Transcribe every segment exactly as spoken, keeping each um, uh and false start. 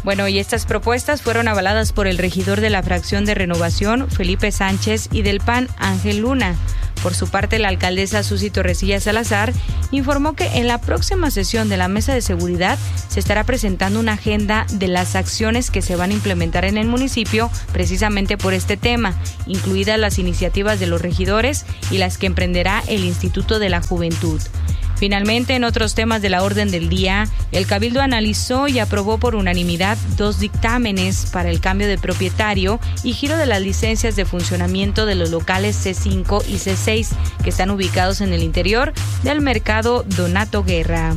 Bueno, y estas propuestas fueron avaladas por el regidor de la fracción de Renovación, Felipe Sánchez, y del P A N, Ángel Luna. Por su parte, la alcaldesa Susi Torrecilla Salazar informó que en la próxima sesión de la Mesa de Seguridad se estará presentando una agenda de las acciones que se van a implementar en el municipio precisamente por este tema, incluidas las iniciativas de los regidores y las que emprenderá el Instituto de la Juventud. Finalmente, en otros temas de la orden del día, el Cabildo analizó y aprobó por unanimidad dos dictámenes para el cambio de propietario y giro de las licencias de funcionamiento de los locales C cinco y C seis que están ubicados en el interior del mercado Donato Guerra.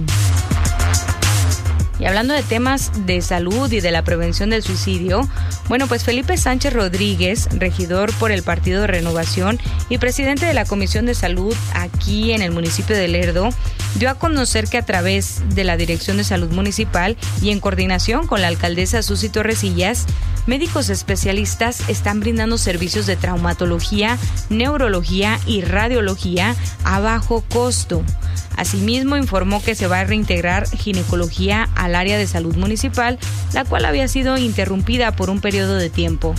Y hablando de temas de salud y de la prevención del suicidio, bueno, pues Felipe Sánchez Rodríguez, regidor por el Partido de Renovación y presidente de la Comisión de Salud aquí en el municipio de Lerdo, dio a conocer que a través de la Dirección de Salud Municipal y en coordinación con la alcaldesa Susi Torrecillas, médicos especialistas están brindando servicios de traumatología, neurología y radiología a bajo costo. Asimismo, informó que se va a reintegrar ginecología al área de salud municipal, la cual había sido interrumpida por un periodo de tiempo.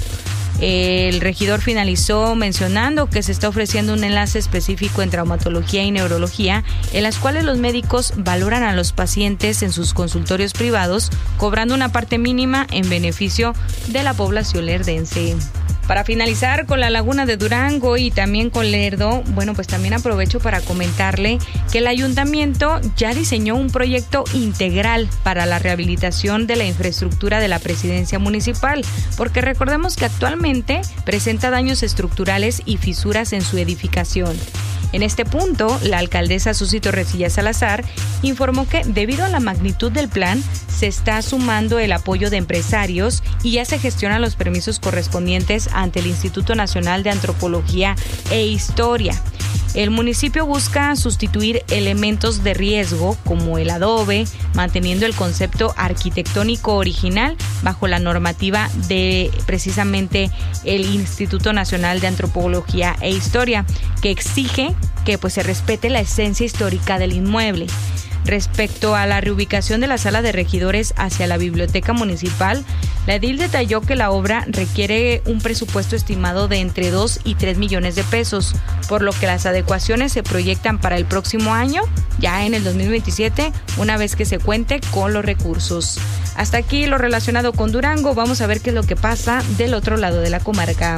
El regidor finalizó mencionando que se está ofreciendo un enlace específico en traumatología y neurología, en las cuales los médicos valoran a los pacientes en sus consultorios privados, cobrando una parte mínima en beneficio de la población lerdense. Para finalizar con la Laguna de Durango y también con Lerdo, bueno, pues también aprovecho para comentarle que el ayuntamiento ya diseñó un proyecto integral para la rehabilitación de la infraestructura de la presidencia municipal, porque recordemos que actualmente presenta daños estructurales y fisuras en su edificación. En este punto, la alcaldesa Susi Torrecilla Salazar informó que debido a la magnitud del plan, se está sumando el apoyo de empresarios y ya se gestionan los permisos correspondientes ante el Instituto Nacional de Antropología e Historia. El municipio busca sustituir elementos de riesgo como el adobe, manteniendo el concepto arquitectónico original bajo la normativa de precisamente el Instituto Nacional de Antropología e Historia, que exige que pues se respete la esencia histórica del inmueble. Respecto a la reubicación de la sala de regidores hacia la biblioteca municipal, la edil detalló que la obra requiere un presupuesto estimado de entre dos y tres millones de pesos, por lo que las adecuaciones se proyectan para el próximo año, ya en el dos mil veintisiete, una vez que se cuente con los recursos. Hasta aquí lo relacionado con Durango. Vamos a ver qué es lo que pasa del otro lado de la comarca.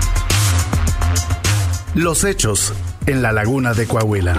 Los hechos en la Laguna de Coahuila.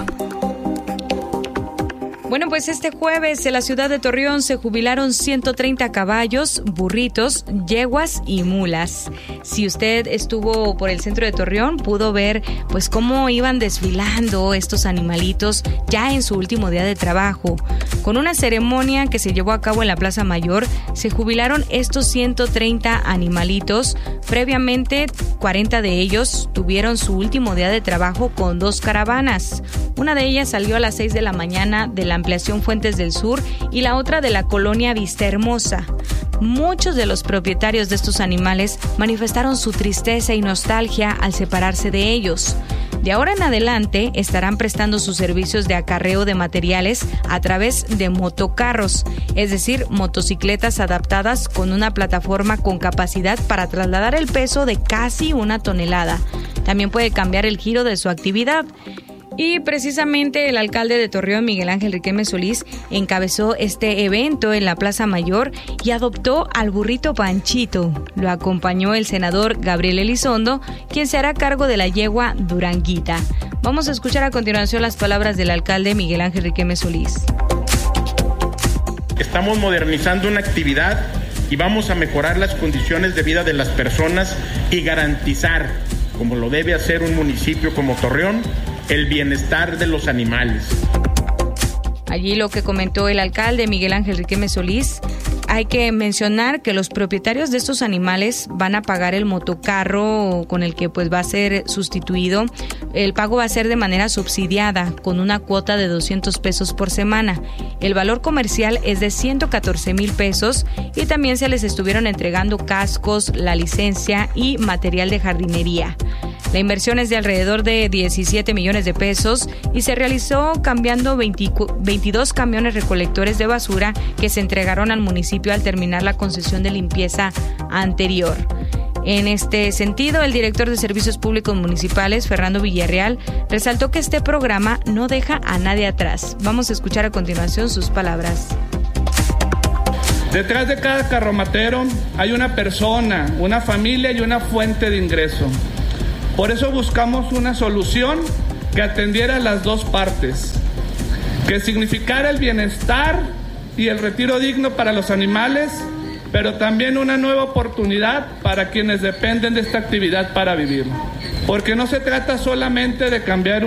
Bueno, pues este jueves en la ciudad de Torreón se jubilaron ciento treinta caballos, burritos, yeguas y mulas. Si usted estuvo por el centro de Torreón, pudo ver pues cómo iban desfilando estos animalitos ya en su último día de trabajo. Con una ceremonia que se llevó a cabo en la Plaza Mayor, se jubilaron estos ciento treinta animalitos. Previamente, cuarenta de ellos tuvieron su último día de trabajo con dos caravanas. Una de ellas salió a las seis de la mañana de la ampliación Fuentes del Sur y la otra de la colonia Vista Hermosa. Muchos de los propietarios de estos animales manifestaron su tristeza y nostalgia al separarse de ellos. De ahora en adelante estarán prestando sus servicios de acarreo de materiales a través de motocarros, es decir, motocicletas adaptadas con una plataforma con capacidad para trasladar el peso de casi una tonelada. También puede cambiar el giro de su actividad. Y precisamente el alcalde de Torreón, Miguel Ángel Riquelme Solís, encabezó este evento en la Plaza Mayor y adoptó al burrito Panchito. Lo acompañó el senador Gabriel Elizondo, quien se hará cargo de la yegua Duranguita. Vamos a escuchar a continuación las palabras del alcalde Miguel Ángel Riquelme Solís. Estamos modernizando una actividad y vamos a mejorar las condiciones de vida de las personas y garantizar, como lo debe hacer un municipio como Torreón, el bienestar de los animales. Allí lo que comentó el alcalde Miguel Ángel Riquelme Solís, hay que mencionar que los propietarios de estos animales van a pagar el motocarro con el que pues va a ser sustituido. El pago va a ser de manera subsidiada con una cuota de doscientos pesos por semana. El valor comercial es de ciento catorce mil pesos y también se les estuvieron entregando cascos, la licencia y material de jardinería. La inversión es de alrededor de diecisiete millones de pesos y se realizó cambiando veintidós camiones recolectores de basura que se entregaron al municipio al terminar la concesión de limpieza anterior. En este sentido, el director de Servicios Públicos Municipales, Fernando Villarreal, resaltó que este programa no deja a nadie atrás. Vamos a escuchar a continuación sus palabras. Detrás de cada carromatero hay una persona, una familia y una fuente de ingreso. Por eso buscamos una solución que atendiera a las dos partes, que significara el bienestar y el retiro digno para los animales, pero también una nueva oportunidad para quienes dependen de esta actividad para vivir. Porque no se trata solamente de cambiar